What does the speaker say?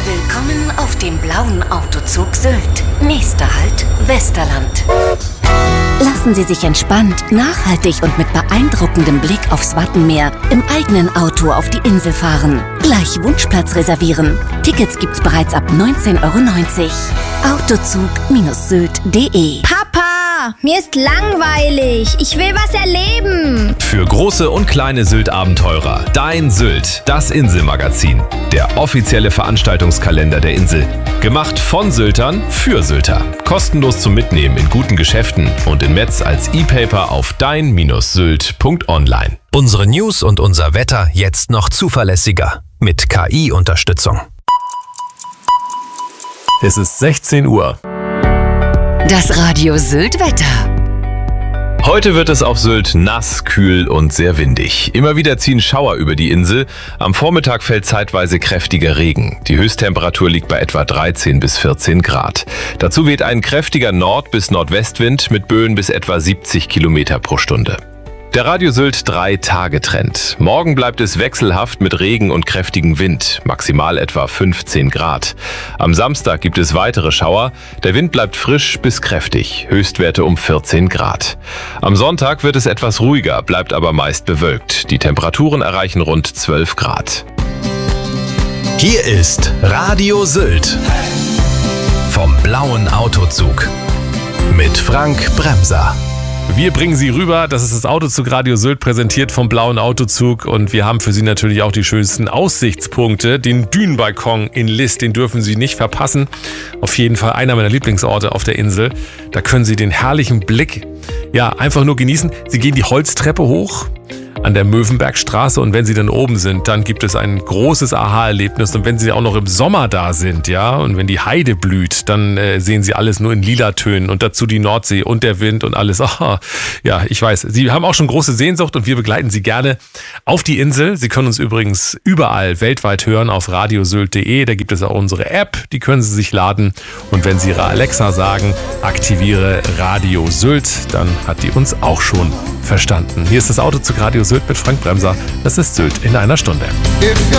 Willkommen auf dem blauen Autozug Sylt. Nächster Halt, Westerland. Lassen Sie sich entspannt, nachhaltig und mit beeindruckendem Blick aufs Wattenmeer im eigenen Auto auf die Insel fahren. Gleich Wunschplatz reservieren. Tickets gibt's bereits ab 19,90 €. Autozug-sylt.de. Papa, mir ist langweilig. Ich will was erleben. Für große und kleine Sylt-Abenteurer. Dein Sylt, das Inselmagazin. Der offizielle Veranstaltungskalender der Insel. Gemacht von Syltern für Sylter. Kostenlos zum Mitnehmen in guten Geschäften und in Metz als E-Paper auf dein-sylt.online. Unsere News und unser Wetter jetzt noch zuverlässiger. Mit KI-Unterstützung. Es ist 16 Uhr. Das Radio Sylt-Wetter. Heute wird es auf Sylt nass, kühl und sehr windig. Immer wieder ziehen Schauer über die Insel. Am Vormittag fällt zeitweise kräftiger Regen. Die Höchsttemperatur liegt bei etwa 13 bis 14 Grad. Dazu weht ein kräftiger Nord- bis Nordwestwind mit Böen bis etwa 70 Kilometer pro Stunde. Der Radio Sylt 3-Tage-Trend. Morgen bleibt es wechselhaft mit Regen und kräftigem Wind, maximal etwa 15 Grad. Am Samstag gibt es weitere Schauer. Der Wind bleibt frisch bis kräftig, Höchstwerte um 14 Grad. Am Sonntag wird es etwas ruhiger, bleibt aber meist bewölkt. Die Temperaturen erreichen rund 12 Grad. Hier ist Radio Sylt vom blauen Autozug mit Frank Bremser. Wir bringen Sie rüber, das ist das Autozug Radio Sylt, präsentiert vom blauen Autozug, und wir haben für Sie natürlich auch die schönsten Aussichtspunkte. Den Dünenbalkon in List, den dürfen Sie nicht verpassen. Auf jeden Fall einer meiner Lieblingsorte auf der Insel. Da können Sie den herrlichen Blick einfach nur genießen. Sie gehen die Holztreppe hoch an der Möwenbergstraße, und wenn Sie dann oben sind, dann gibt es ein großes Aha-Erlebnis. Und wenn Sie auch noch im Sommer da sind, und wenn die Heide blüht, dann sehen Sie alles nur in lila Tönen, und dazu die Nordsee und der Wind und alles. Ich weiß, Sie haben auch schon große Sehnsucht, und wir begleiten Sie gerne auf die Insel. Sie können uns übrigens überall weltweit hören auf radiosylt.de. Da gibt es auch unsere App, die können Sie sich laden. Und wenn Sie Ihrer Alexa sagen, aktiviere Radio Sylt, dann hat die uns auch schon verstanden. Hier ist das Autozug Radio Sylt mit Frank Bremser. Das ist Sylt in einer Stunde. If